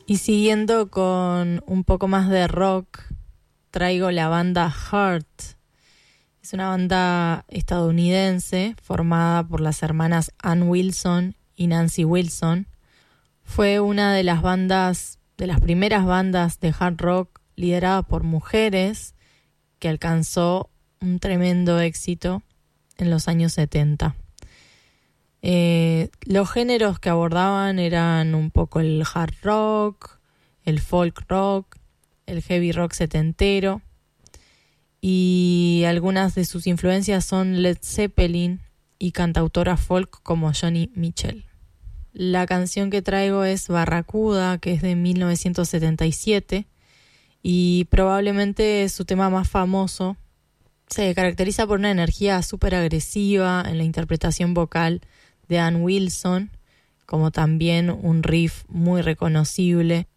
Y siguiendo con un poco más de rock, traigo la banda Heart. Es una banda estadounidense formada por las hermanas Ann Wilson y Nancy Wilson. Fue una de las primeras bandas de hard rock liderada por mujeres que alcanzó un tremendo éxito en los años 70. Los géneros que abordaban eran un poco el hard rock, el folk rock, el heavy rock setentero, y algunas de sus influencias son Led Zeppelin y cantautoras folk como Joni Mitchell. La canción que traigo es Barracuda, que es de 1977 y probablemente es su tema más famoso. Se caracteriza por una energía súper agresiva en la interpretación vocal de Ann Wilson, como también un riff muy reconocible